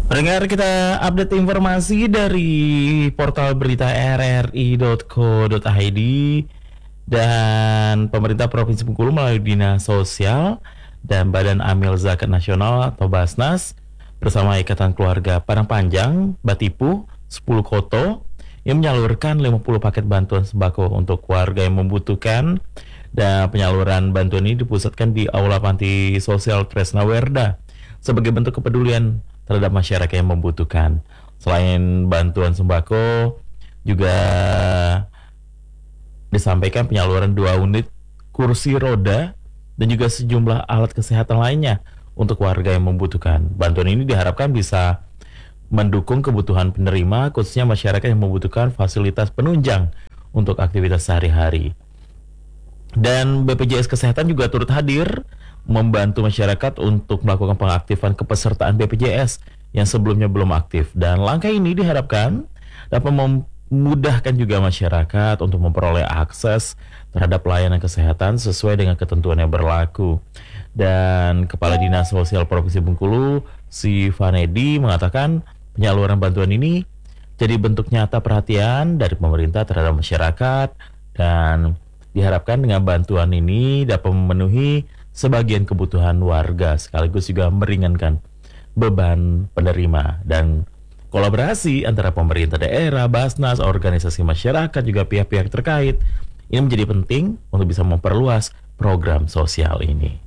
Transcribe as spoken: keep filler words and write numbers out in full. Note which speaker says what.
Speaker 1: Pendengar, kita update informasi dari portal berita r r i dot co dot i d, dan pemerintah Provinsi Bengkulu melalui Dinas Sosial dan Badan Amil Zakat Nasional atau Basnas bersama Ikatan Keluarga Padang Panjang Batipu sepuluh Koto yang menyalurkan lima puluh paket bantuan sembako untuk warga yang membutuhkan, dan penyaluran bantuan ini dipusatkan di Aula Panti Sosial Tresnawerda sebagai bentuk kepedulian terhadap masyarakat yang membutuhkan. Selain bantuan sembako, juga disampaikan penyaluran dua unit kursi roda dan juga sejumlah alat kesehatan lainnya untuk warga yang membutuhkan. Bantuan ini diharapkan bisa mendukung kebutuhan penerima, khususnya masyarakat yang membutuhkan fasilitas penunjang untuk aktivitas sehari-hari. Dan B P J S Kesehatan juga turut hadir membantu masyarakat untuk melakukan pengaktifan kepesertaan B P J S yang sebelumnya belum aktif. Dan langkah ini diharapkan dapat memudahkan juga masyarakat untuk memperoleh akses terhadap pelayanan kesehatan sesuai dengan ketentuan yang berlaku. Dan Kepala Dinas Sosial Provinsi Bengkulu, si Vanedi, mengatakan penyaluran bantuan ini jadi bentuk nyata perhatian dari pemerintah terhadap masyarakat, dan diharapkan dengan bantuan ini dapat memenuhi sebagian kebutuhan warga sekaligus juga meringankan beban penerima. Dan kolaborasi antara pemerintah daerah, Basnas, organisasi masyarakat, juga pihak-pihak terkait ini menjadi penting untuk bisa memperluas program sosial ini.